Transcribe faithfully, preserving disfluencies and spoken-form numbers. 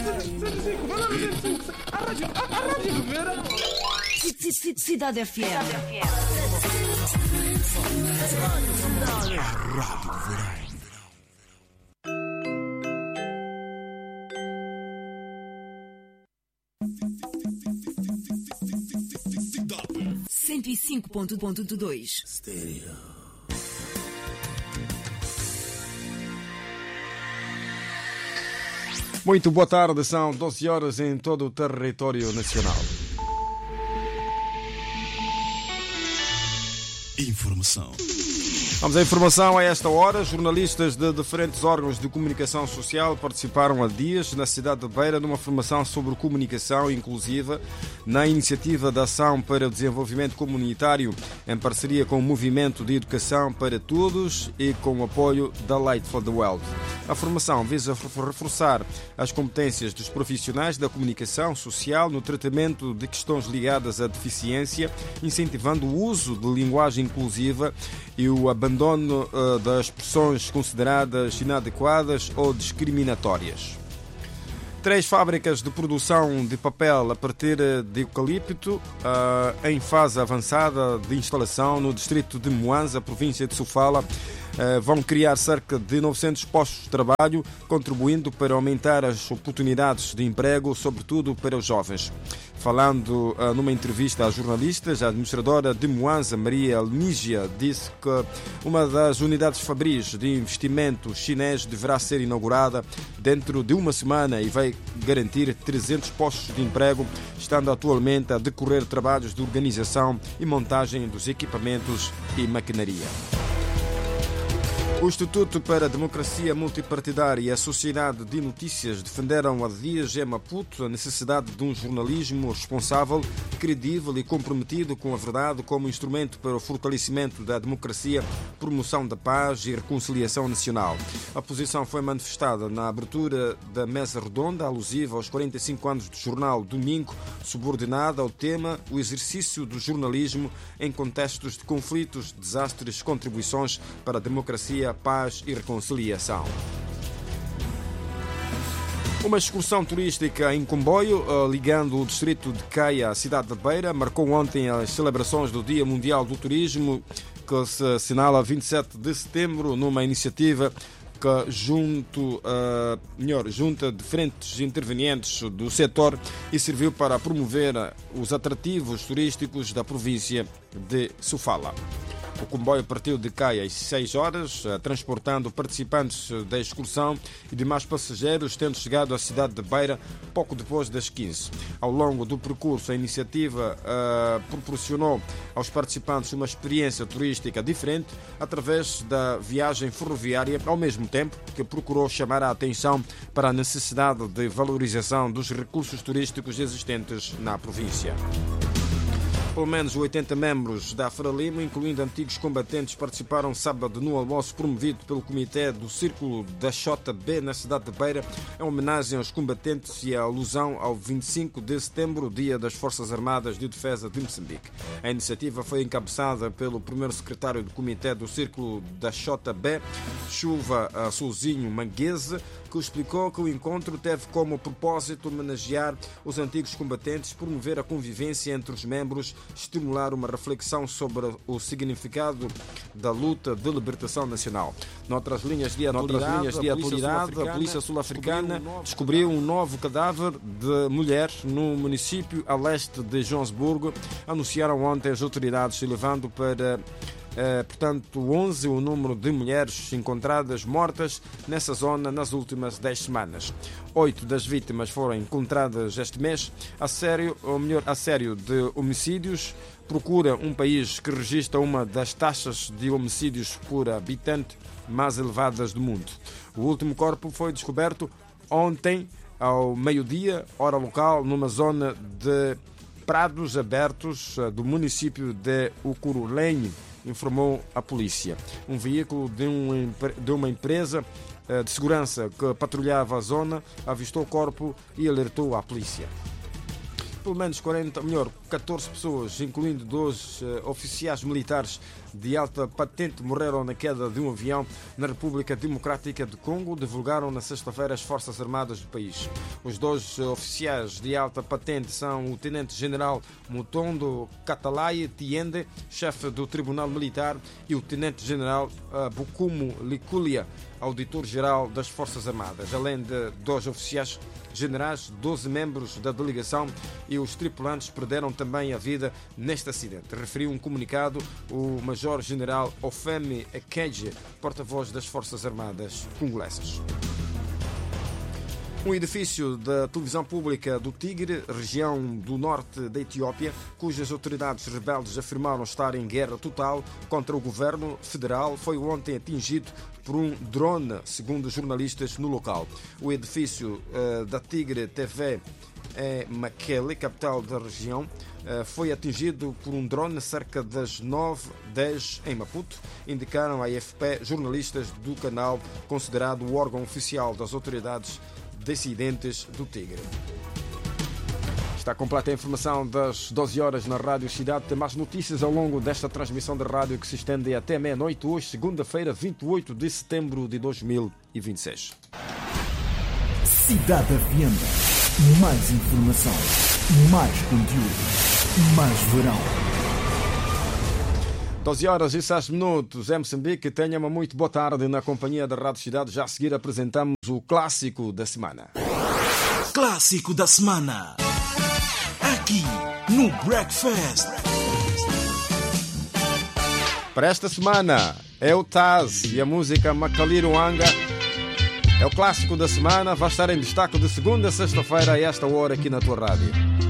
Cidade F M. Rádio Verão. cento e cinco ponto dois. Stereo. Muito boa tarde, são doze horas em todo o território nacional. Informação. Vamos à informação a esta hora. Jornalistas de diferentes órgãos de comunicação social participaram há dias na cidade de Beira numa formação sobre comunicação inclusiva na iniciativa da Ação para o Desenvolvimento Comunitário em parceria com o Movimento de Educação para Todos e com o apoio da Light for the World. A formação visa reforçar as competências dos profissionais da comunicação social no tratamento de questões ligadas à deficiência, incentivando o uso de linguagem inclusiva e o abandono uh, das expressões consideradas inadequadas ou discriminatórias. Três fábricas de produção de papel a partir de eucalipto uh, em fase avançada de instalação no distrito de Moanza, província de Sofala, uh, vão criar cerca de novecentos postos de trabalho, contribuindo para aumentar as oportunidades de emprego, sobretudo para os jovens. Falando uh, numa entrevista a jornalistas, a administradora de Moanza, Maria Nígia, disse que uma das unidades fabris de investimento chinês deverá ser inaugurada dentro de uma semana e vai garantir trezentos postos de emprego, estando atualmente a decorrer trabalhos de organização e montagem dos equipamentos e maquinaria. O Instituto para a Democracia Multipartidária e a Sociedade de Notícias defenderam há dias em Maputo a necessidade de um jornalismo responsável, credível e comprometido com a verdade como instrumento para o fortalecimento da democracia, promoção da paz e reconciliação nacional. A posição foi manifestada na abertura da mesa redonda alusiva aos quarenta e cinco anos do jornal Domingo, subordinada ao tema o exercício do jornalismo em contextos de conflitos, desastres, contribuições para a democracia, paz e reconciliação. Uma excursão turística em comboio ligando o distrito de Caia à cidade de Beira marcou ontem as celebrações do Dia Mundial do Turismo, que se assinala vinte e sete de setembro, numa iniciativa que junto, uh, melhor, junta diferentes intervenientes do setor e serviu para promover os atrativos turísticos da província de Sofala. O comboio partiu de Caia às seis horas, transportando participantes da excursão e demais passageiros, tendo chegado à cidade de Beira pouco depois das quinze. Ao longo do percurso, a iniciativa uh, proporcionou aos participantes uma experiência turística diferente através da viagem ferroviária, ao mesmo tempo que procurou chamar a atenção para a necessidade de valorização dos recursos turísticos existentes na província. Pelo menos oitenta membros da Frelimo, incluindo antigos combatentes, participaram sábado no almoço promovido pelo Comitê do Círculo da J B na cidade de Beira, em homenagem aos combatentes e a alusão ao vinte e cinco de setembro, Dia das Forças Armadas de Defesa de Moçambique. A iniciativa foi encabeçada pelo primeiro secretário do Comitê do Círculo da J B, Chuva Souzinho Manguese, que explicou que o encontro teve como propósito homenagear os antigos combatentes, promover a convivência entre os membros, estimular uma reflexão sobre o significado da luta de libertação nacional. Noutras linhas de atualidade, linhas de atualidade a Polícia Sul-Africana descobriu um novo cadáver de mulher no município a leste de Joanesburgo, anunciaram ontem as autoridades, elevando para Uh, portanto, onze o número de mulheres encontradas mortas nessa zona nas últimas dez semanas. Oito das vítimas foram encontradas este mês. A sério, ou melhor, a sério de homicídios procura um país que registra uma das taxas de homicídios por habitante mais elevadas do mundo. O último corpo foi descoberto ontem ao meio-dia, hora local, numa zona de prados abertos do município de Ucurulenho, informou a polícia. Um veículo de, um, de uma empresa de segurança que patrulhava a zona avistou o corpo e alertou a polícia. Pelo menos quarenta, melhor, catorze pessoas, incluindo dois uh, oficiais militares de alta patente morreram na queda de um avião na República Democrática do Congo, divulgaram na sexta-feira as Forças Armadas do país. Os dois oficiais de alta patente são o Tenente-General Mutondo Katalai Tiende, chefe do Tribunal Militar, e o Tenente-General Bukumu Likulia, auditor-geral das Forças Armadas. Além de dois oficiais generais, doze membros da delegação e os tripulantes perderam também a vida neste acidente. Referiu um comunicado o Major-General Ofemi Ekeje, porta-voz das Forças Armadas congolesas. Um edifício da televisão pública do Tigre, região do norte da Etiópia, cujas autoridades rebeldes afirmaram estar em guerra total contra o governo federal, foi ontem atingido por um drone, segundo jornalistas no local. O edifício uh, da Tigre T V em Mekele, capital da região, uh, foi atingido por um drone cerca das nove e dez em Maputo, indicaram a A F P jornalistas do canal, considerado o órgão oficial das autoridades dissidentes do Tigre. Está completa a informação das doze horas na Rádio Cidade. Tem mais notícias ao longo desta transmissão de rádio que se estende até meia-noite, hoje, segunda-feira, vinte e oito de setembro de dois mil e vinte e seis. Cidade Avienda. Mais informação, mais conteúdo, mais verão. doze horas e seis minutos em Moçambique. Tenha uma muito boa tarde na companhia da Rádio Cidade. Já a seguir apresentamos o clássico da semana. Clássico da semana. Aqui no Breakfast. Para esta semana é o Taz e a música Makaliruanga. É o clássico da semana. Vai estar em destaque de segunda a sexta-feira a esta hora aqui na tua rádio.